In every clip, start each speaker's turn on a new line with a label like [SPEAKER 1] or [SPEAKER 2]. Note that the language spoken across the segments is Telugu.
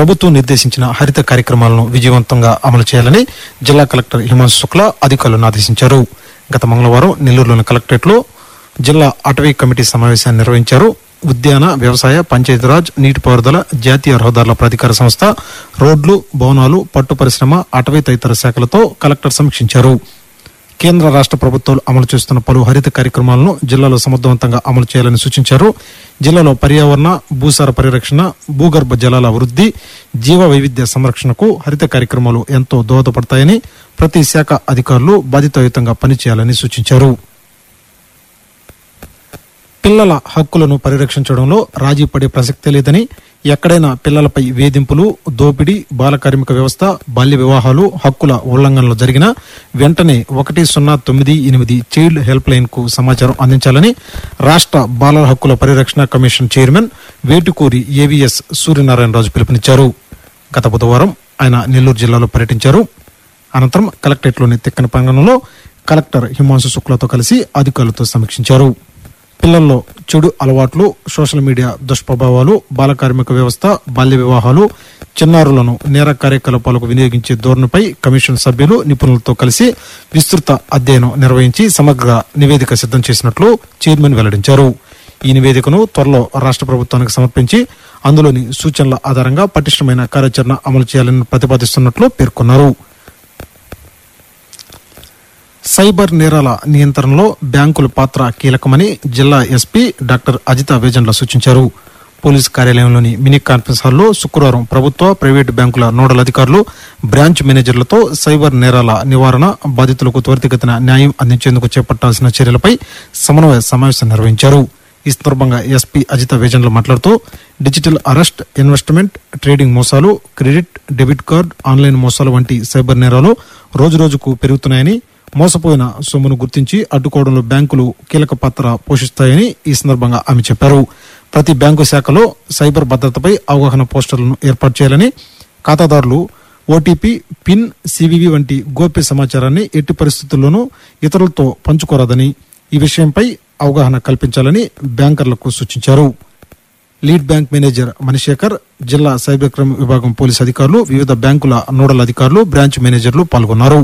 [SPEAKER 1] ప్రభుత్వం నిర్దేశించిన హరిత కార్యక్రమాలను విజయవంతంగా అమలు చేయాలని జిల్లా కలెక్టర్ హిమాంశు శుక్లా అధికారులను ఆదేశించారు. గత మంగళవారం నెల్లూరులోని కలెక్టరేట్లో జిల్లా అటవీ కమిటీ సమావేశాన్ని నిర్వహించారు. ఉద్యాన, వ్యవసాయ, పంచాయతీరాజ్, నీటిపారుదల, జాతీయ రహదారుల ప్రాధికార సంస్థ, రోడ్లు, భవనాలు, పట్టు పరిశ్రమ, అటవీ తదితర శాఖలతో కలెక్టర్ సమీక్షించారు. కేంద్ర రాష్ట్ర ప్రభుత్వాలు అమలు చేస్తున్న పలు హరిత కార్యక్రమాలను జిల్లాలో సమర్థవంతంగా అమలు చేయాలని సూచించారు. జిల్లాలో పర్యావరణ, భూసార పరిరక్షణ, భూగర్భ జలాల వృద్ధి, జీవ వైవిధ్య సంరక్షణకు హరిత కార్యక్రమాలు ఎంతో దోహదపడతాయని ప్రతి శాఖ అధికారులు బాధ్యతాయుతంగా పనిచేయాలని సూచించారు. పిల్లల హక్కులను పరిరక్షించడంలో రాజీ పడే ప్రసక్తే లేదని, ఎక్కడైనా పిల్లలపై వేధింపులు, దోపిడీ, బాల కార్మిక వ్యవస్థ, బాల్య వివాహాలు, హక్కుల ఉల్లంఘనలు జరిగినా వెంటనే 1098 చైల్డ్ హెల్ప్ లైన్ కు సమాచారం అందించాలని రాష్ట్ర బాలల హక్కుల పరిరక్షణ commission chairman Vetukuri AVS Suryanarayana Raju పిలుపునిచ్చారు. గత బుధవారం ఆయన నెల్లూరు జిల్లాలో పర్యటించారు. అనంతరం కలెక్టరేట్లోని తిక్కన ప్రాంగణంలో కలెక్టర్ హిమాంశు శుక్లాతో కలిసి అధికారులతో సమీక్షించారు. పిల్లల్లో చెడు అలవాట్లు, సోషల్ మీడియా దుష్ప్రభావాలు, బాల కార్మిక వ్యవస్థ, బాల్య వివాహాలు, చిన్నారులను నేర కార్యకలాపాలకు వినియోగించే ధోరణిపై కమిషన్ సభ్యులు, నిపుణులతో కలిసి విస్తృత అధ్యయనం నిర్వహించి సమగ్ర నివేదిక సిద్ధం చేసినట్లు చైర్మన్ వెల్లడించారు. ఈ నివేదికను త్వరలో రాష్ట్ర ప్రభుత్వానికి సమర్పించి అందులోని సూచనల ఆధారంగా పటిష్టమైన కార్యాచరణ అమలు చేయాలని ప్రతిపాదిస్తున్నట్లు పేర్కొన్నారు. సైబర్ నేరాల నియంత్రణలో బ్యాంకుల పాత్ర కీలకమని జిల్లా ఎస్పీ డాక్టర్ అజిత వేజండ్ల సూచించారు. పోలీస్ కార్యాలయంలోని మినీ కాన్ఫరెన్స్ హాల్లో శుక్రవారం ప్రభుత్వ, ప్రైవేటు బ్యాంకుల నోడల్ అధికారులు, బ్రాంచ్ మేనేజర్లతో సైబర్ నేరాల నివారణ, బాధితులకు త్వరితగతిన న్యాయం అందించేందుకు చేపట్టాల్సిన చర్యలపై సమన్వయ సమావేశం నిర్వహించారు. ఈ సందర్భంగా ఎస్పీ అజిత వేజండ్ల మాట్లాడుతూ డిజిటల్ అరెస్ట్, ఇన్వెస్ట్మెంట్, ట్రేడింగ్ మోసాలు, క్రెడిట్, డెబిట్ కార్డ్, ఆన్లైన్ మోసాలు వంటి సైబర్ నేరాలు రోజురోజుకు పెరుగుతున్నాయని, మోసపోయిన సొమ్మును గుర్తించి అడ్డుకోవడంలో బ్యాంకులు కీలక పాత్ర పోషిస్తాయని ఈ సందర్భంగా ఆమె చెప్పారు. ప్రతి బ్యాంకు శాఖలో సైబర్ భద్రతపై అవగాహన పోస్టర్లను ఏర్పాటు చేయాలని, ఖాతాదారులు ఓటీపీ, పిన్, సివివి వంటి గోప్య సమాచారాన్ని ఎట్టి పరిస్థితుల్లోనూ ఇతరులతో పంచుకోరాదని, ఈ విషయంపై అవగాహన కల్పించాలని బ్యాంకర్లకు సూచించారు. లీడ్ బ్యాంక్ మేనేజర్ మణిశేఖర్, జిల్లా సైబర్ క్రైమ్ విభాగం పోలీసు అధికారులు, వివిధ బ్యాంకుల నోడల్ అధికారులు, బ్రాంచ్ మేనేజర్లు పాల్గొన్నారు.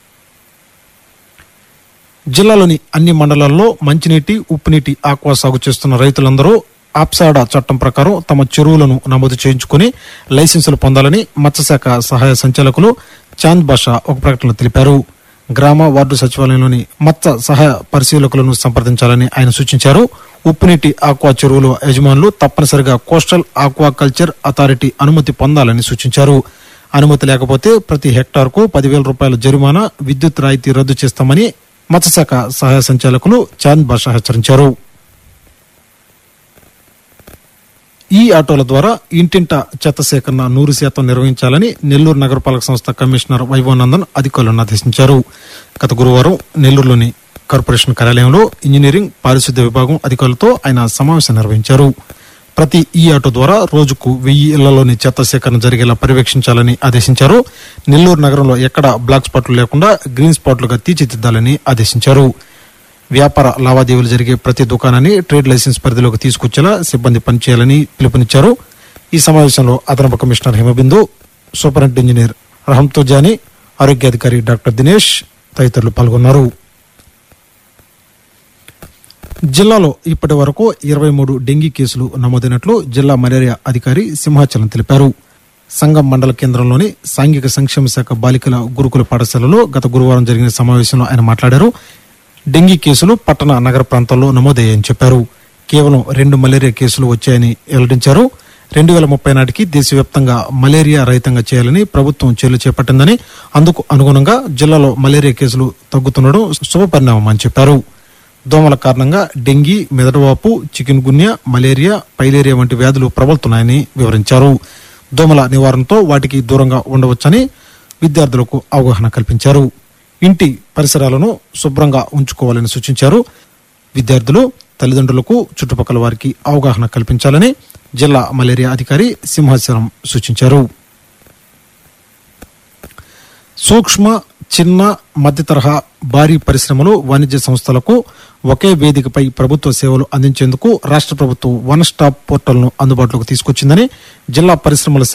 [SPEAKER 1] జిల్లాలోని అన్ని మండలాల్లో మంచినీటి, ఉప్పునీటి ఆక్వా సాగు చేస్తున్న రైతులందరూ ఆప్సాడా చట్టం ప్రకారం తమ చెరువులను నమోదు చేయించుకుని లైసెన్సులు పొందాలని మత్స్యశాఖ సహాయ సంచాలకులు చాంద్ బాషా ఒక ప్రకటనలో తెలిపారు. గ్రామ, వార్డు సచివాలయంలోని మత్స్య సహాయ పరిశీలకులను సంప్రదించాలని ఆయన సూచించారు. ఉప్పునీటి ఆక్వా చెరువుల యజమానులు తప్పనిసరిగా కోస్టల్ ఆక్వా కల్చర్ అథారిటీ అనుమతి పొందాలని సూచించారు. అనుమతి లేకపోతే ప్రతి హెక్టార్కు 10,000 రూపాయల జరిమానా, విద్యుత్ రాయితీ రద్దు చేస్తామని మత్స్యశాఖ సహాయ సంచాలకులు చాంద్ బాషా హెచ్చరించారు. ఈ ఆటోల ద్వారా ఇంటింట చెత్త సేకరణ 100% నిర్వహించాలని నెల్లూరు నగరపాలక సంస్థ కమిషనర్ వైభవనందన్ అధికారులను ఆదేశించారు. గత గురువారం నెల్లూరులోని కార్పొరేషన్ కార్యాలయంలో ఇంజనీరింగ్, పారిశుద్ధ్య విభాగం అధికారులతో ఆయన సమావేశం నిర్వహించారు. ప్రతి ఈ ఆటో ద్వారా రోజుకు 1000 ఇళ్లలోని చెత్త సేకరణ జరిగేలా పర్యవేక్షించాలని ఆదేశించారు. నెల్లూరు నగరంలో ఎక్కడ బ్లాక్ స్పాట్లు లేకుండా గ్రీన్ స్పాట్లుగా తీర్చిదిద్దాలని ఆదేశించారు. వ్యాపార లావాదేవీలు జరిగే ప్రతి దుకాణాన్ని ట్రేడ్ లైసెన్స్ పరిధిలోకి తీసుకొచ్చేలా సిబ్బంది పనిచేయాలని పిలుపునిచ్చారు. ఈ సమావేశంలో అదనపు commissioner Himabindu, superintendent engineer రహంతుజానీ, ఆరోగ్యాధికారి doctor Dinesh తదితరులు పాల్గొన్నారు. జిల్లాలో ఇప్పటి వరకు 23 డెంగీ కేసులు నమోదైనట్లు జిల్లా మలేరియా అధికారి సింహాచలం తెలిపారు. సంగం మండల కేంద్రంలోని సాంఘిక సంక్షేమ శాఖ బాలికల గురుకుల పాఠశాలలో గత గురువారం జరిగిన సమావేశంలో ఆయన మాట్లాడారు. డెంగీ కేసులు పట్టణ, నగర ప్రాంతాల్లో నమోదయ్యాయని చెప్పారు. కేవలం 2 మలేరియా కేసులు వచ్చాయని వెల్లడించారు. 2030 నాటికి దేశవ్యాప్తంగా మలేరియా రహితంగా చేయాలని ప్రభుత్వం చర్యలు చేపట్టిందని, అందుకు అనుగుణంగా జిల్లాలో మలేరియా కేసులు తగ్గుతుండడం శుభపరిణామమని చెప్పారు. దోమల కారణంగా డెంగీ, మెదడువాపు, చికెన్ గున్యా, మలేరియా, పైలేరియా వంటి వ్యాధులు ప్రబలుతున్నాయని వివరించారు. దోమల నివారణతో వాటికి దూరంగా ఉండవచ్చని విద్యార్థులకు అవగాహన కల్పించారు. ఇంటి పరిసరాలను శుభ్రంగా ఉంచుకోవాలని సూచించారు. విద్యార్థులు, తల్లిదండ్రులకు, చుట్టుపక్కల వారికి అవగాహన కల్పించాలని జిల్లా మలేరియా అధికారి సింహాచలం సూచించారు. సూక్ష్మ, చిన్న, మధ్య తరహా, భారీ పరిశ్రమలు, వాణిజ్య సంస్థలకు ఒకే వేదికపై ప్రభుత్వ సేవలు అందించేందుకు రాష్ట్ర ప్రభుత్వం వన్ స్టాప్ పోర్టల్ ను అందుబాటులోకి తీసుకొచ్చిందని జిల్లా పరిశ్రమల